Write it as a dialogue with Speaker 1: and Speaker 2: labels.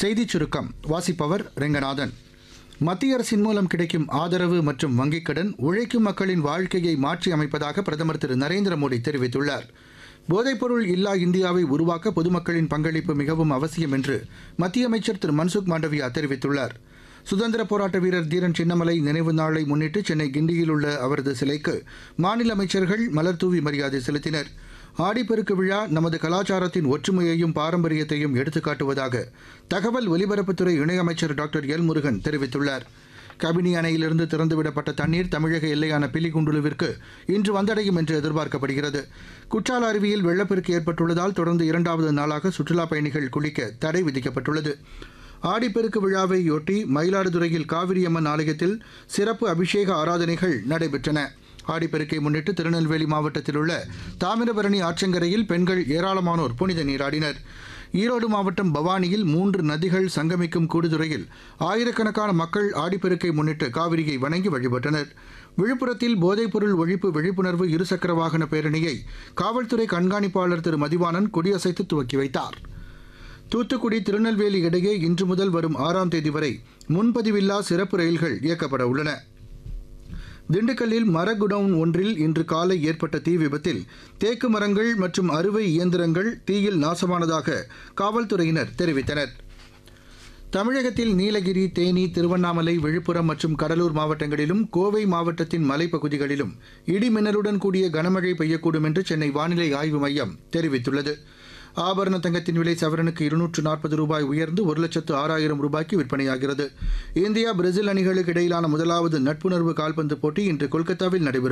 Speaker 1: செய்திச் சுருக்கம் வாசிப்பவர் ரெங்கநாதன். மத்திய அரசின் மூலம் கிடைக்கும் ஆதரவு மற்றும் வங்கிக் கடன் உழைக்கும் மக்களின் வாழ்க்கையை மாற்றி அமைப்பதாக பிரதமர் திரு நரேந்திர மோடி தெரிவித்துள்ளார். போதைப்பொருள் இல்லா இந்தியாவை உருவாக்க பொதுமக்களின் பங்களிப்பு மிகவும் அவசியம் என்று மத்திய அமைச்சர் திரு மன்சுக் மாண்டவியா தெரிவித்துள்ளார். சுதந்திர போராட்ட வீரர் தீரன் சின்னமலை நினைவு நாளை முன்னிட்டு சென்னை கிண்டியில் உள்ள அவரது சிலைக்கு மாநில அமைச்சர்கள் மலர்தூவி மரியாதை செலுத்தினர். ஆடிப்பெருக்கு விழா நமது கலாச்சாரத்தின் ஒற்றுமையையும் பாரம்பரியத்தையும் எடுத்துக்காட்டுவதாக தகவல் ஒலிபரப்புத்துறை இணையமைச்சர் டாக்டர் எல் முருகன் தெரிவித்துள்ளார். கபினி அணையிலிருந்து திறந்துவிடப்பட்ட தண்ணீர் தமிழக எல்லையான பிலிகுண்டுலுவிற்கு இன்று வந்தடையும் என்று எதிர்பார்க்கப்படுகிறது. குற்றால அருவியில் வெள்ளப்பெருக்கு ஏற்பட்டுள்ளதால் தொடர்ந்து இரண்டாவது நாளாக சுற்றுலாப் பயணிகள் குளிக்க தடை விதிக்கப்பட்டுள்ளது. ஆடிப்பெருக்கு விழாவையொட்டி மயிலாடுதுறையில் காவிரியம்மன் ஆலயத்தில் சிறப்பு அபிஷேக ஆராதனைகள் நடைபெற்றன. ஆடிப்பெருக்கை முன்னிட்டு திருநெல்வேலி மாவட்டத்தில் உள்ள தாமிரபரணி ஆற்றங்கரையில் பெண்கள் ஏராளமானோர் புனித நீராடினர். ஈரோடு மாவட்டம் பவானியில் 3 நதிகள் சங்கமிக்கும் கூடுதுறையில் ஆயிரக்கணக்கான மக்கள் ஆடிப்பெருக்கை முன்னிட்டு காவிரியை வணங்கி வழிபட்டனர். விழுப்புரத்தில் போதைப்பொருள் ஒழிப்பு விழிப்புணர்வு இருசக்கர வாகன பேரணியை காவல்துறை கண்காணிப்பாளர் திரு மதிவாணன் கொடியசைத்து துவக்கி வைத்தார். தூத்துக்குடி திருநெல்வேலி இடையே இன்று முதல் வரும் 6ஆம் தேதி வரை முன்பதிவில்லா சிறப்பு ரயில்கள் இயக்கப்பட உள்ளன. திண்டுக்கல்லில் மர குடவுன் ஒன்றில் இன்று காலை ஏற்பட்ட தீ விபத்தில் தேக்கு மரங்கள் மற்றும் அறுவை இயந்திரங்கள் தீயில் நாசமானதாக காவல்துறையினர் தெரிவித்தனர். தமிழகத்தில் நீலகிரி, தேனி, திருவண்ணாமலை, விழுப்புரம் மற்றும் கடலூர் மாவட்டங்களிலும் கோவை மாவட்டத்தின் மலைப்பகுதிகளிலும் இடி மின்னலுடன் கூடிய கனமழை பெய்யக்கூடும் என்று சென்னை வானிலை ஆய்வு மையம் தெரிவித்துள்ளது. ஆபரண தங்கத்தின் விலை சவரனுக்கு 240 ரூபாய் உயர்ந்து 1,06,000 ரூபாய்க்கு விற்பனையாகிறது. இந்தியா பிரேசில் அணிகளுக்கு இடையிலான முதலாவது நட்புணர்வு கால்பந்து போட்டி இன்று கொல்கத்தாவில் நடைபெறும்.